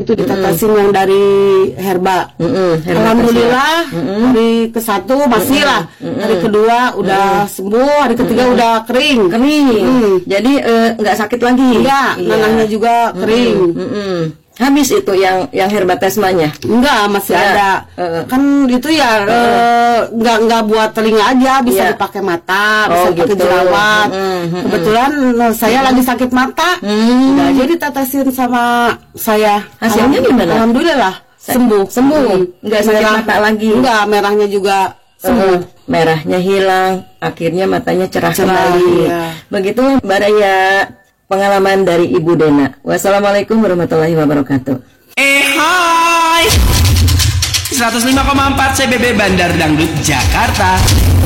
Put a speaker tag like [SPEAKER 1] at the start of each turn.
[SPEAKER 1] itu ditetesin yang dari herba. Alhamdulillah hari ke-1 masih lah. Hari kedua udah sembuh, hari ketiga udah kering.
[SPEAKER 2] Jadi nggak sakit lagi.
[SPEAKER 1] Iya, nanahnya juga kering.
[SPEAKER 2] Habis itu yang herbatesmanya?
[SPEAKER 1] Enggak, masih ada. Kan itu ya enggak buat telinga aja, bisa dipakai mata, bisa pakai jerawat. Kebetulan saya lagi sakit mata. Enggak jadi tetesin sama saya.
[SPEAKER 2] Hasilnya gimana?
[SPEAKER 1] Alhamdulillah sembuh.
[SPEAKER 2] Enggak sakit mata lagi.
[SPEAKER 1] Enggak, merahnya juga sembuh.
[SPEAKER 2] Merahnya hilang, akhirnya matanya cerah kembali. Begitulah Mbak Raya, pengalaman dari Ibu Dena. Wassalamualaikum warahmatullahi wabarakatuh.
[SPEAKER 3] Hai 105,4 CBB Bandar Dangdut Jakarta.